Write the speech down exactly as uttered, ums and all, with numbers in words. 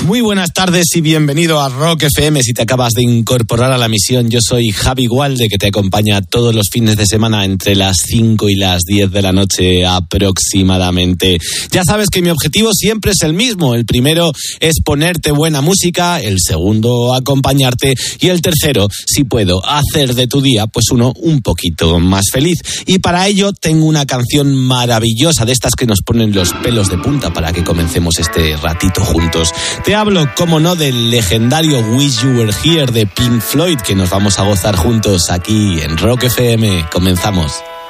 Muy buenas tardes y bienvenido a Rock F M. Si te acabas de incorporar a la misión, yo soy Javi Gualde, que te acompaña todos los fines de semana entre las cinco y las diez de la noche aproximadamente. Ya sabes que mi objetivo siempre es el mismo. El primero es ponerte buena música, el segundo acompañarte y el tercero, si puedo, hacer de tu día pues uno un poquito más feliz. Y para ello tengo una canción maravillosa de estas que nos ponen los pelos de punta para que comencemos este ratito juntos. Te hablo, como no, del legendario Wish You Were Here de Pink Floyd, que nos vamos a gozar juntos aquí en Rock F M. Comenzamos.